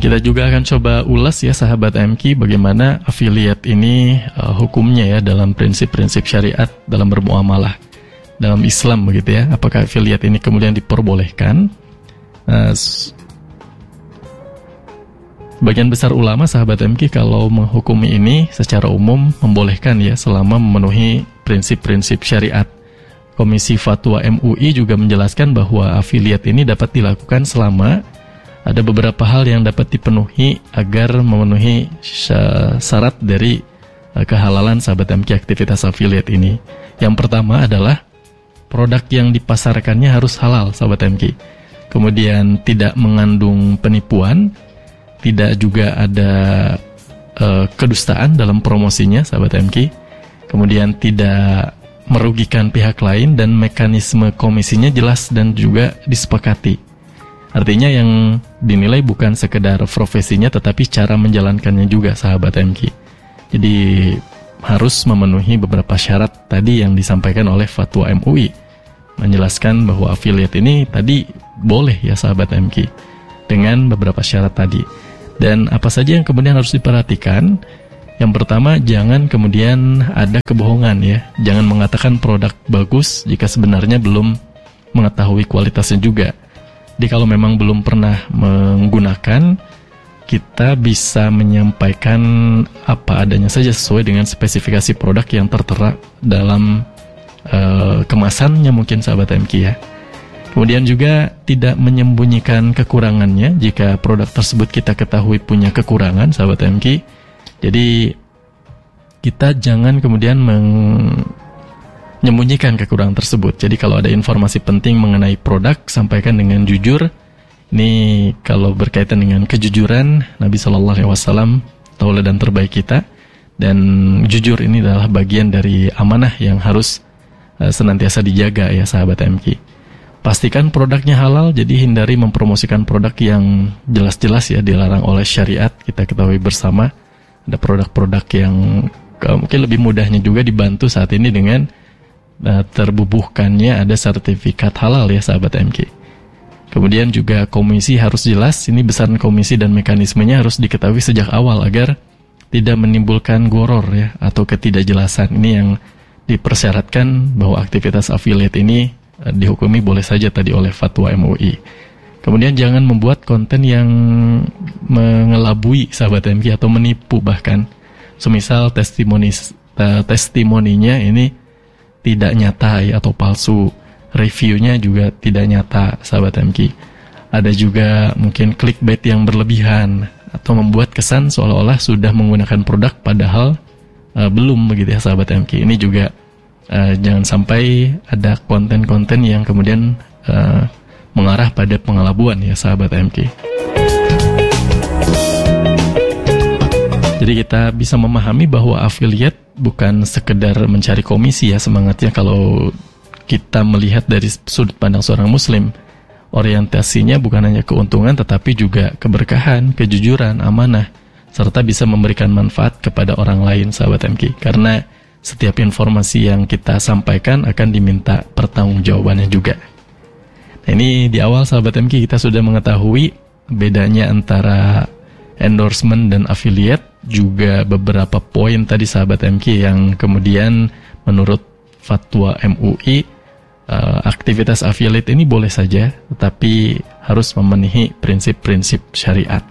Kita juga akan coba ulas ya sahabat MQ bagaimana affiliate ini hukumnya ya dalam prinsip-prinsip syariat dalam bermuamalah dalam Islam begitu ya. Apakah affiliate ini kemudian diperbolehkan? Sebagian besar ulama sahabat MQ kalau menghukumi ini secara umum membolehkan ya selama memenuhi prinsip-prinsip syariat. Komisi Fatwa MUI juga menjelaskan bahwa affiliate ini dapat dilakukan selama ada beberapa hal yang dapat dipenuhi agar memenuhi syarat dari kehalalan sahabat MQ aktivitas affiliate ini. Yang pertama adalah produk yang dipasarkannya harus halal sahabat MQ. Kemudian tidak mengandung penipuan, tidak juga ada kedustaan dalam promosinya sahabat MQ. Kemudian tidak merugikan pihak lain dan mekanisme komisinya jelas dan juga disepakati. Artinya yang dinilai bukan sekedar profesinya tetapi cara menjalankannya juga sahabat MQ. Jadi harus memenuhi beberapa syarat tadi yang disampaikan oleh Fatwa MUI. Menjelaskan bahwa affiliate ini tadi boleh ya sahabat MQ dengan beberapa syarat tadi. Dan apa saja yang kemudian harus diperhatikan? Yang pertama, jangan kemudian ada kebohongan ya. Jangan mengatakan produk bagus jika sebenarnya belum mengetahui kualitasnya juga. Jadi kalau memang belum pernah menggunakan, kita bisa menyampaikan apa adanya saja sesuai dengan spesifikasi produk yang tertera dalam kemasannya mungkin sahabat MQ ya. Kemudian juga tidak menyembunyikan kekurangannya jika produk tersebut kita ketahui punya kekurangan sahabat MQ. Jadi kita jangan kemudian menyembunyikan kekurangan tersebut. Jadi kalau ada informasi penting mengenai produk, sampaikan dengan jujur. Ini kalau berkaitan dengan kejujuran, Nabi SAW tauladan terbaik kita. Dan jujur ini adalah bagian dari amanah yang harus senantiasa dijaga ya sahabat MQ. Pastikan produknya halal, jadi hindari mempromosikan produk yang jelas-jelas ya dilarang oleh syariat. Kita ketahui bersama ada produk-produk yang mungkin lebih mudahnya juga dibantu saat ini dengan terbubuhkannya ada sertifikat halal ya sahabat MQ. Kemudian juga komisi harus jelas, ini besaran komisi dan mekanismenya harus diketahui sejak awal agar tidak menimbulkan goror ya atau ketidakjelasan. Ini yang dipersyaratkan bahwa aktivitas affiliate ini dihukumi boleh saja tadi oleh Fatwa MUI. Kemudian jangan membuat konten yang mengelabui sahabat MQ atau menipu bahkan. Semisal testimoninya ini tidak nyata ya, atau palsu. Reviewnya juga tidak nyata sahabat MQ. Ada juga mungkin clickbait yang berlebihan atau membuat kesan seolah-olah sudah menggunakan produk padahal belum begitu ya sahabat MQ. Ini juga jangan sampai ada konten-konten yang kemudian mengarah pada pengelabuan ya sahabat MQ. Jadi kita bisa memahami bahwa affiliate bukan sekedar mencari komisi ya semangatnya. Kalau kita melihat dari sudut pandang seorang muslim, orientasinya bukan hanya keuntungan tetapi juga keberkahan, kejujuran, amanah, serta bisa memberikan manfaat kepada orang lain sahabat MQ. Karena setiap informasi yang kita sampaikan akan diminta pertanggungjawabannya juga. Nah, ini di awal sahabat MQ kita sudah mengetahui bedanya antara endorsement dan affiliate, juga beberapa poin tadi sahabat MQ yang kemudian menurut Fatwa MUI aktivitas affiliate ini boleh saja tetapi harus memenuhi prinsip-prinsip syariat.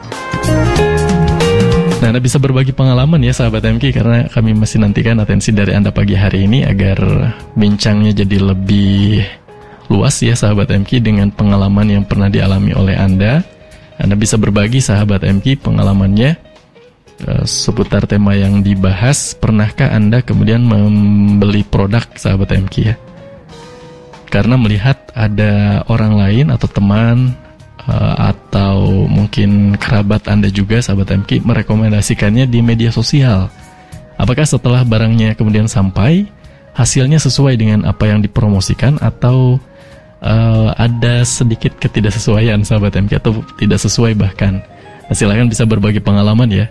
Nah, Anda bisa berbagi pengalaman ya sahabat MQ karena kami masih nantikan atensi dari Anda pagi hari ini agar bincangnya jadi lebih luas ya sahabat MQ dengan pengalaman yang pernah dialami oleh Anda. Anda bisa berbagi sahabat MQ pengalamannya seputar tema yang dibahas. Pernahkah Anda kemudian membeli produk sahabat MQ ya? Karena melihat ada orang lain atau teman atau mungkin kerabat Anda juga sahabat MQ merekomendasikannya di media sosial. Apakah setelah barangnya kemudian sampai, hasilnya sesuai dengan apa yang dipromosikan atau ada sedikit ketidaksesuaian sahabat MQ atau tidak sesuai bahkan? Nah, silakan bisa berbagi pengalaman ya,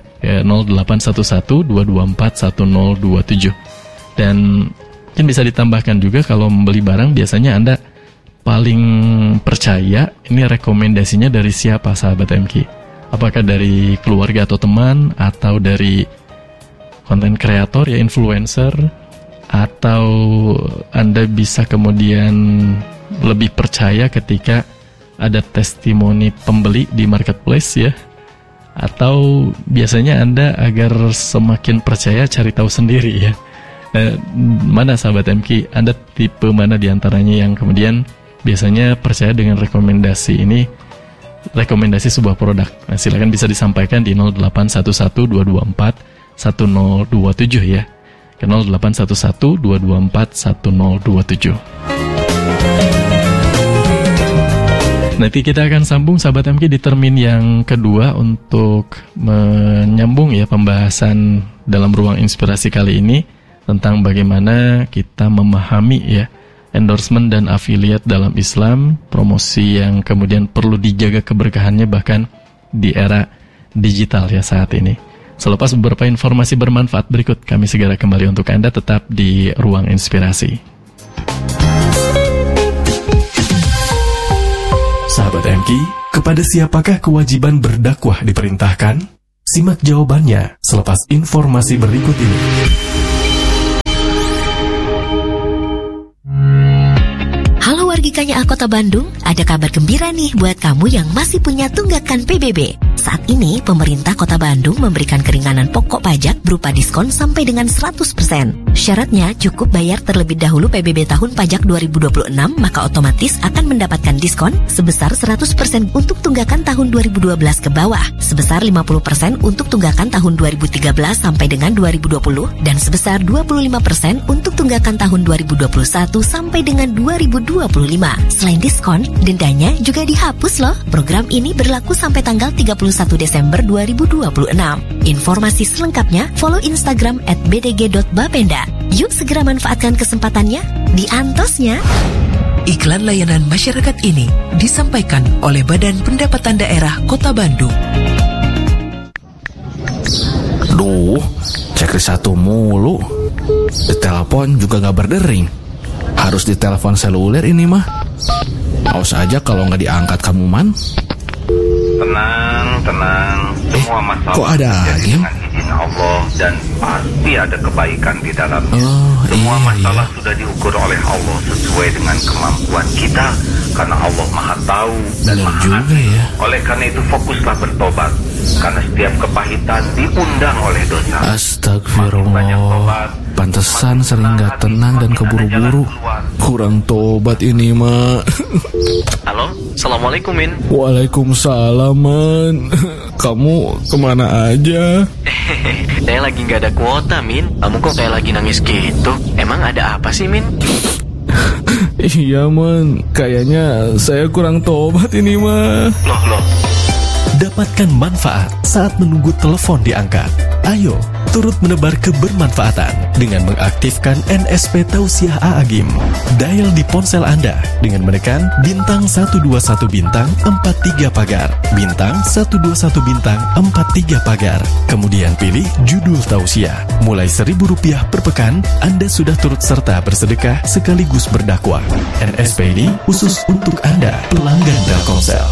0811-224-1027. Dan mungkin bisa ditambahkan juga kalau membeli barang biasanya Anda paling percaya ini rekomendasinya dari siapa sahabat MQ? apakah dari keluarga atau teman, atau dari konten kreator ya, influencer, atau Anda bisa kemudian lebih percaya ketika ada testimoni pembeli di marketplace ya, atau biasanya Anda agar semakin percaya cari tahu sendiri ya. Mana sahabat MQ, Anda tipe mana diantaranya yang kemudian biasanya percaya dengan rekomendasi sebuah produk? Nah, silakan bisa disampaikan di 0811-224-1027 ya, ke 0811-224-1027. Nanti kita akan sambung sahabat MQ di termin yang kedua untuk menyambung ya pembahasan dalam ruang inspirasi kali ini tentang bagaimana kita memahami ya endorsement dan affiliate dalam Islam, promosi yang kemudian perlu dijaga keberkahannya bahkan di era digital ya saat ini. Selepas beberapa informasi bermanfaat berikut, kami segera kembali untuk Anda tetap di ruang inspirasi. Sahabat MQ, kepada siapakah kewajiban berdakwah diperintahkan? Simak jawabannya selepas informasi berikut ini. Halo wargikanya Kota Bandung, ada kabar gembira nih buat kamu yang masih punya tunggakan PBB. Saat ini, pemerintah Kota Bandung memberikan keringanan pokok pajak berupa diskon sampai dengan 100%. Syaratnya cukup bayar terlebih dahulu PBB tahun pajak 2026, maka otomatis akan mendapatkan diskon sebesar 100% untuk tunggakan tahun 2012 ke bawah, sebesar 50% untuk tunggakan tahun 2013 sampai dengan 2020, dan sebesar 25% untuk tunggakan tahun 2021 sampai dengan 2025. Selain diskon, dendanya juga dihapus loh. Program ini berlaku sampai tanggal 31 Desember 2026. Informasi selengkapnya follow Instagram @bdg.bapenda. Yuk segera manfaatkan kesempatannya di Antosnya. Iklan layanan masyarakat ini disampaikan oleh Badan Pendapatan Daerah Kota Bandung. Duh, checklist satu mulu. Ditelepon juga gak berdering. Harus ditelepon seluler ini mah. Awas aja kalau gak diangkat kamu man. Tenang. Semua masalah kok ada lagi? Dengan izin Allah dan pasti ada kebaikan di dalamnya. Semua masalah sudah diukur oleh Allah sesuai dengan kemampuan kita, karena Allah Maha Tahu dan benar Maha juga Adil. ya. Oleh karena itu fokuslah bertobat, karena setiap kepahitan diundang oleh dosa. Astagfirullah. Pantesan sering gak tenang dan keburu-buru. Kurang tobat ini mah. Halo, Assalamualaikum Min. Waalaikumsalam man. Kamu kemana aja? Saya lagi gak ada kuota Min. Kamu kok kayak lagi nangis gitu? Emang ada apa sih Min? Iya man, kayaknya saya kurang tobat ini mah. Loh. Dapatkan manfaat saat menunggu telepon diangkat. Ayo, turut menebar kebermanfaatan dengan mengaktifkan NSP Tausiah A'agim. Dial di ponsel Anda dengan menekan bintang 121 bintang 43 pagar, bintang 121 bintang 43 pagar. Kemudian pilih judul Tausiah. Mulai Rp1.000 per pekan, Anda sudah turut serta bersedekah sekaligus berdakwah. NSP ini khusus untuk Anda, pelanggan Telkomsel.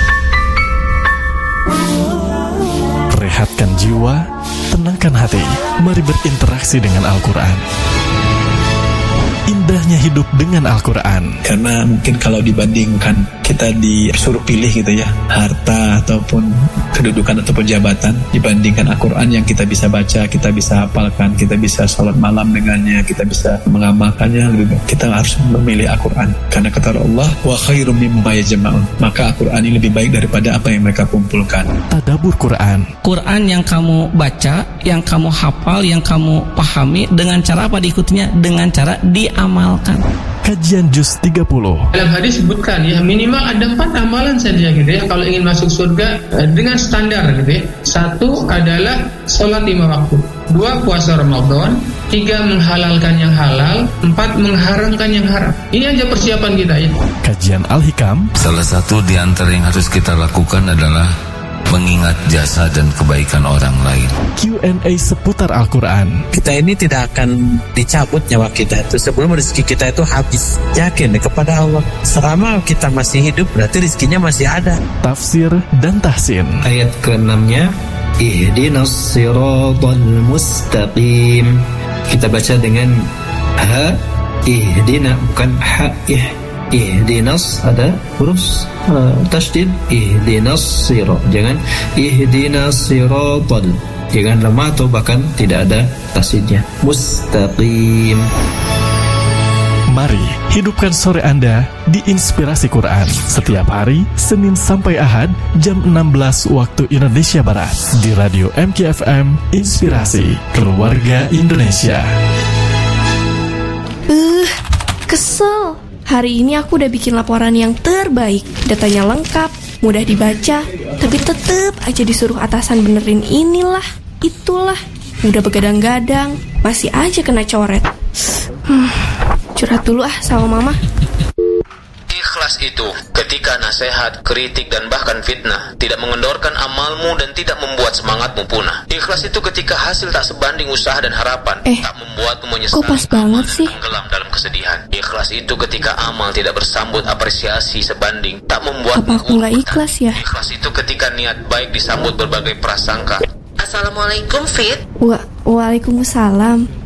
Rehatkan jiwa, tenangkan hati. Mari berinteraksi dengan Al-Quran. Indahnya hidup dengan Al-Quran. Karena mungkin kalau dibandingkan kita disuruh pilih gitu ya, harta ataupun kedudukan ataupun jabatan, dibandingkan Al-Quran yang kita bisa baca, kita bisa hafalkan, kita bisa sholat malam dengannya, kita bisa mengamalkannya, lebih baik kita harus memilih Al-Quran. Karena kata Allah, wa khairum mimma yajma'un, maka Al-Quran ini lebih baik daripada apa yang mereka kumpulkan. Tadabbur Quran. Quran yang kamu baca, yang kamu hafal, yang kamu pahami, dengan cara apa diikutinya? Dengan cara diamalkan. Kajian Juz 30. Dalam hadis sebutkan ya, minimal ada 4 amalan saja gitu ya kalau ingin masuk surga dengan standar gitu ya. 1 adalah sholat 5 waktu, 2 puasa Ramadan, 3 menghalalkan yang halal, 4 mengharamkan yang haram. Ini aja persiapan kita ya. Kajian Al-Hikam. Salah satu di antara yang harus kita lakukan adalah mengingat jasa dan kebaikan orang lain. Q&A seputar Al-Quran. Kita ini tidak akan dicabut nyawa kita itu sebelum rezeki kita itu habis. Yakin kepada Allah. Selama kita masih hidup berarti rezekinya masih ada. Tafsir dan tahsin. Ayat ke-6-nya, Ihdinas siratal mustaqim. Kita baca dengan ha, ihdina, bukan ha, ihdinas, ada huruf tasydid, ihdinas sirat, jangan ihdinas siratal, jangan lemah atau bahkan tidak ada tasydidnya, mustaqim. Mari hidupkan sore Anda di Inspirasi Quran setiap hari Senin sampai Ahad jam 16 waktu Indonesia Barat di Radio MKFM Inspirasi Keluarga Indonesia. Kesel. Hari ini aku udah bikin laporan yang terbaik. Datanya lengkap, mudah dibaca, tapi tetep aja disuruh atasan benerin inilah, itulah. Udah begadang-gadang, masih aja kena coret. Curhat dulu sama mama. Ikhlas itu ketika nasihat, kritik, dan bahkan fitnah tidak mengendorkan amalmu dan tidak membuat semangatmu punah. Ikhlas itu ketika hasil tak sebanding usaha dan harapan, tak membuatmu menyesal, kok pas banget sih? Tenggelam dalam kesedihan. Ikhlas itu ketika amal tidak bersambut apresiasi sebanding, tak membuat. Apa aku nggak ikhlas ya? Ikhlas itu ketika niat baik disambut berbagai prasangka. Assalamualaikum, Fit. Waalaikumsalam.